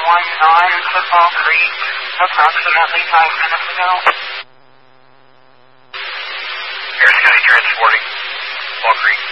Football Creek approximately 5 minutes ago. Harris County transporting Football Creek.